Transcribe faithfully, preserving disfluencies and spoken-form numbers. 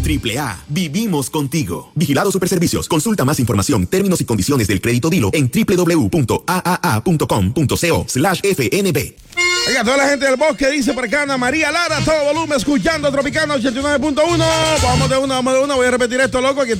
Triple A, vivimos contigo. Vigilado Superservicios. Consulta más información, términos y condiciones del crédito Dilo en doble u doble u doble u punto a a a punto com punto co slash f n b. Oiga, toda la gente del bosque dice por acá, Ana María Lara, todo volumen, escuchando Tropicana ochenta y nueve punto uno. Vamos de una, vamos de una. Voy a repetir esto, loco. Aquí está